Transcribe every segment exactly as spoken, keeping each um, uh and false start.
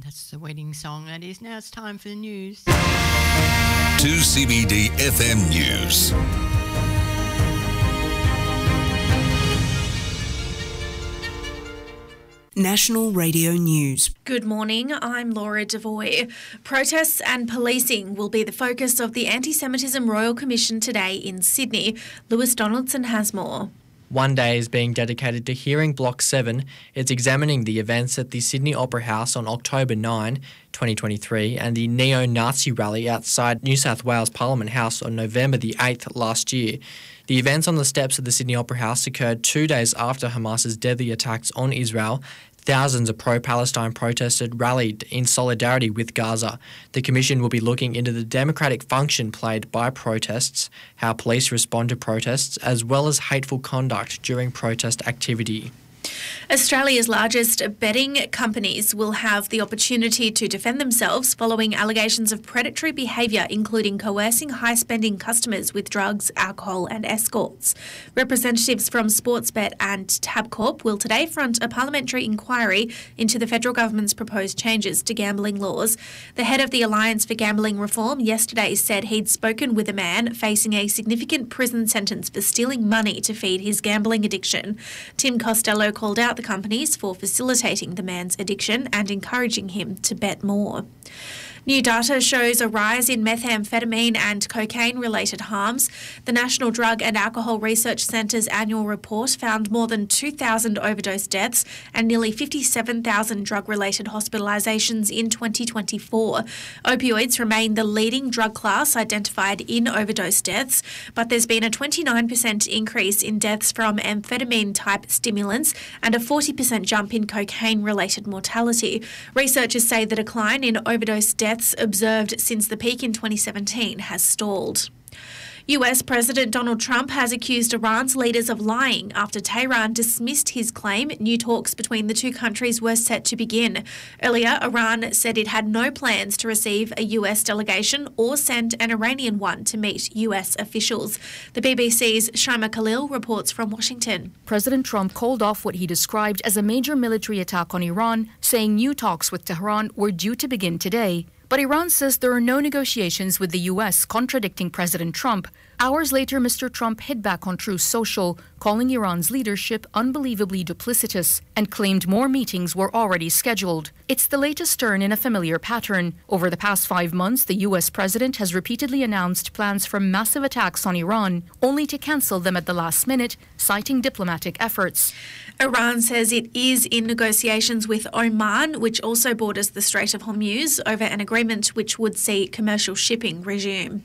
That's the wedding song. That is. Now it's time for the news. two C B D F M News. National Radio News. Good morning, I'm Laura Devoy. Protests and policing will be the focus of the Anti-Semitism Royal Commission today in Sydney. Lewis Donaldson has more. One day is being dedicated to hearing Block seven. It's examining the events at the Sydney Opera House on October ninth, twenty twenty-three, and the neo-Nazi rally outside New South Wales Parliament House on November the eighth last year. The events on the steps of the Sydney Opera House occurred two days after Hamas's deadly attacks on Israel. Thousands of pro-Palestine protesters rallied in solidarity with Gaza. The Commission will be looking into the democratic function played by protests, how police respond to protests, as well as hateful conduct during protest activity. Australia's largest betting companies will have the opportunity to defend themselves following allegations of predatory behaviour, including coercing high-spending customers with drugs, alcohol and escorts. Representatives from Sportsbet and Tabcorp will today front a parliamentary inquiry into the federal government's proposed changes to gambling laws. The head of the Alliance for Gambling Reform yesterday said he'd spoken with a man facing a significant prison sentence for stealing money to feed his gambling addiction. Tim Costello called out the companies for facilitating the man's addiction and encouraging him to bet more. New data shows a rise in methamphetamine and cocaine-related harms. The National Drug and Alcohol Research Centre's annual report found more than two thousand overdose deaths and nearly fifty-seven thousand drug-related hospitalisations in twenty twenty-four. Opioids remain the leading drug class identified in overdose deaths, but there's been a twenty-nine percent increase in deaths from amphetamine-type stimulants and a forty percent jump in cocaine-related mortality. Researchers say the decline in overdose deaths observed since the peak in twenty seventeen has stalled. U S President Donald Trump has accused Iran's leaders of lying after Tehran dismissed his claim new talks between the two countries were set to begin. Earlier, Iran said it had no plans to receive a U S delegation or send an Iranian one to meet U S officials. The B B C's Shaima Khalil reports from Washington. President Trump called off what he described as a major military attack on Iran, saying new talks with Tehran were due to begin today. But Iran says there are no negotiations with the U S, contradicting President Trump. Hours later, Mister Trump hit back on Truth Social, calling Iran's leadership unbelievably duplicitous, and claimed more meetings were already scheduled. It's the latest turn in a familiar pattern. Over the past five months, the U S president has repeatedly announced plans for massive attacks on Iran, only to cancel them at the last minute, citing diplomatic efforts. Iran says it is in negotiations with Oman, which also borders the Strait of Hormuz, over an agreement which would see commercial shipping resume.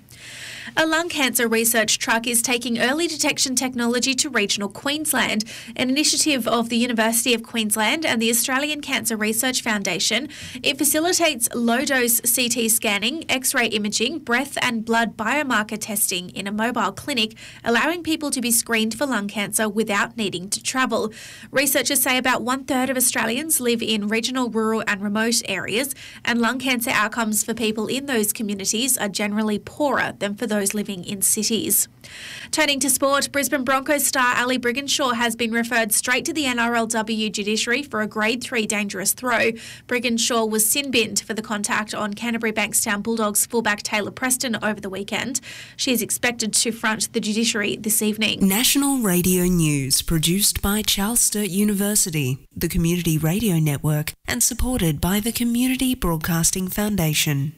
A lung cancer research truck is taking early detection technology to regional Queensland, an initiative of the University of Queensland and the Australian Cancer Research Foundation. It facilitates low-dose C T scanning, X-ray imaging, breath and blood biomarker testing in a mobile clinic, allowing people to be screened for lung cancer without needing to travel. Researchers say about one-third of Australians live in regional, rural and remote areas, and lung cancer outcomes for people in those communities are generally poorer than for those living in cities. Turning to sport, Brisbane Broncos star Ali Brigginshaw has been referred straight to the N R L W judiciary for a grade three dangerous throw. Brigginshaw was sin-binned for the contact on Canterbury Bankstown Bulldogs fullback Taylor Preston over the weekend. She is expected to front the judiciary this evening. National Radio News, produced by Charles Sturt University, the Community Radio Network, and supported by the Community Broadcasting Foundation.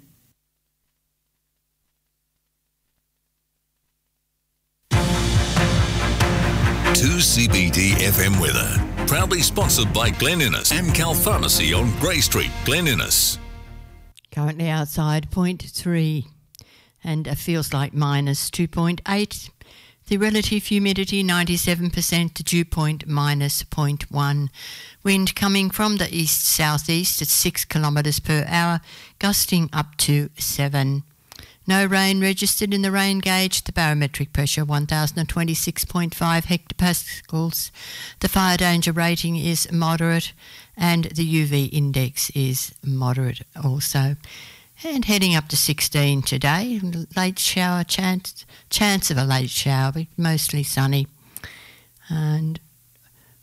two C B D F M weather. Proudly sponsored by Glen Innes, Amcal Pharmacy on Grey Street, Glen Innes. Currently outside, point three, and it feels like minus two point eight. The relative humidity, ninety-seven percent, the dew point minus zero point one. Wind coming from the east-southeast at six kilometres per hour, gusting up to seven. No rain registered in the rain gauge. The barometric pressure one thousand twenty-six point five hectopascals. The fire danger rating is moderate and the U V index is moderate also. And heading up to sixteen today, late shower chance, chance of a late shower, but mostly sunny. And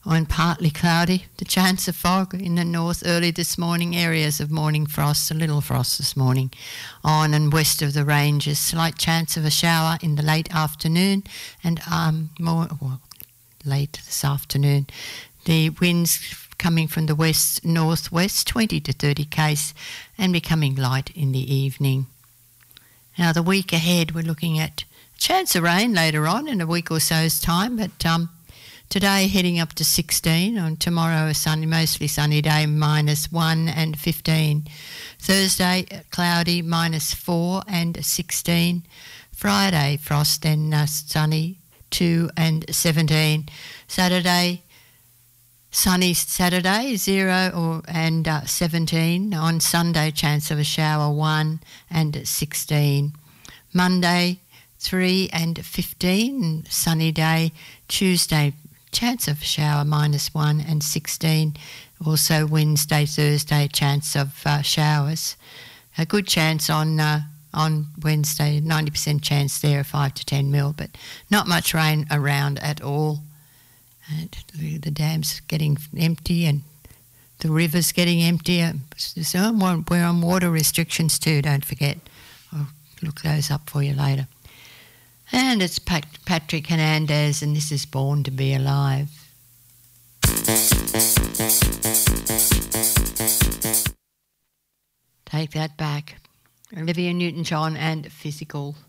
On partly cloudy, the chance of fog in the north early this morning, areas of morning frost, a little frost this morning. On and west of the ranges, slight chance of a shower in the late afternoon and um, more well, late this afternoon. The winds coming from the west northwest, twenty to thirty k's, and becoming light in the evening. Now the week ahead, we're looking at a chance of rain later on in a week or so's time, but um, today heading up to sixteen, on tomorrow a sunny, mostly sunny day, minus one and fifteen. Thursday cloudy, minus four and sixteen. Friday frost and uh, sunny, two and seventeen. Saturday sunny Saturday, zero or and uh, seventeen. On Sunday chance of a shower, one and sixteen. Monday three and fifteen, sunny day. Tuesday chance of shower, minus one and sixteen. Also Wednesday, Thursday, chance of uh, showers. A good chance on uh, on Wednesday, ninety percent chance there, five to ten mil, but not much rain around at all. And the dams getting empty and the rivers getting emptier. So we're on water restrictions too, don't forget. I'll look those up for you later. And it's Pat- Patrick Hernandez, and this is Born to Be Alive. Take that back. Olivia Newton-John and Physical.